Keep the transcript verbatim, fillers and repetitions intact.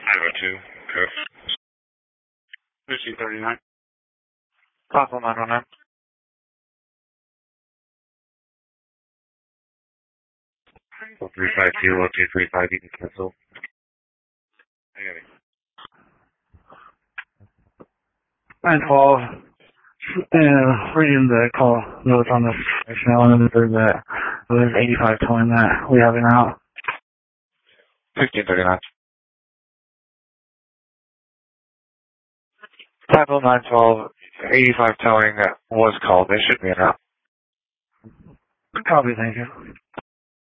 five oh two, Coast. fifteen thirty-nine. Possible nine one nine. three five two, one two three five, you can cancel. I got it. nine twelve. Uh, reading the call notes on the station, I wanted to prove that it was eighty-five towing that we have it out. fifteen thirty-nine. Typo nine twelve, eighty-five towing that was called. They should be in out. Copy, thank you.